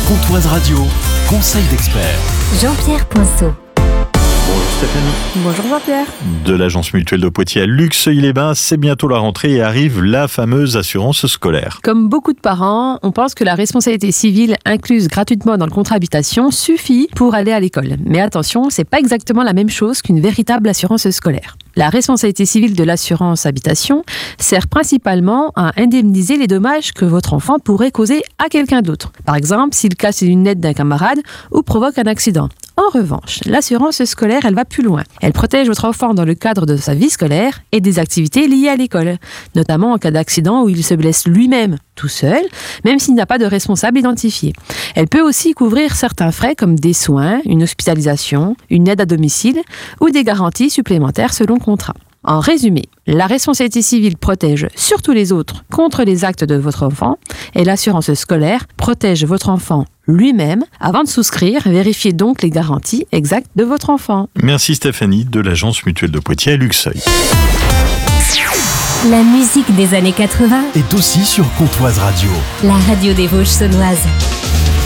Pontoise Radio, conseil d'expert. Jean-Pierre Poinceau. Bonjour Stéphanie. Bonjour Jean-Pierre. De l'Agence Mutuelle de Poitiers à Luxeuil-les-Bains, c'est bientôt la rentrée et arrive la fameuse assurance scolaire. Comme beaucoup de parents, on pense que la responsabilité civile incluse gratuitement dans le contrat habitation suffit pour aller à l'école. Mais attention, c'est pas exactement la même chose qu'une véritable assurance scolaire. La responsabilité civile de l'assurance habitation sert principalement à indemniser les dommages que votre enfant pourrait causer à quelqu'un d'autre. Par exemple, s'il casse les lunettes d'un camarade ou provoque un accident. En revanche, l'assurance scolaire, elle va plus loin. Elle protège votre enfant dans le cadre de sa vie scolaire et des activités liées à l'école, notamment en cas d'accident où il se blesse lui-même, tout seul, même s'il n'a pas de responsable identifié. Elle peut aussi couvrir certains frais comme des soins, une hospitalisation, une aide à domicile ou des garanties supplémentaires selon contrat. En résumé, la responsabilité civile protège surtout les autres contre les actes de votre enfant et l'assurance scolaire protège votre enfant lui-même. Avant de souscrire, vérifiez donc les garanties exactes de votre enfant. Merci Stéphanie de l'Agence Mutuelle de Poitiers à Luxeuil. La musique des années 80, Est aussi sur Pontoise Radio. la radio des Vosges saunoises.